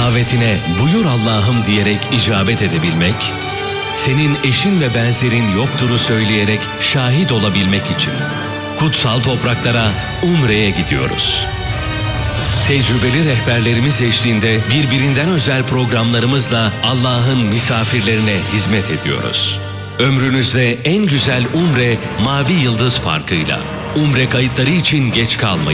davetine buyur Allah'ım diyerek icabet edebilmek, senin eşin ve benzerin yoktur'u söyleyerek şahit olabilmek için kutsal topraklara Umre'ye gidiyoruz. Tecrübeli rehberlerimiz eşliğinde birbirinden özel programlarımızla Allah'ın misafirlerine hizmet ediyoruz. Ömrünüzde en güzel Umre Mavi Yıldız farkıyla. Umre kayıtları için geç kalmayın.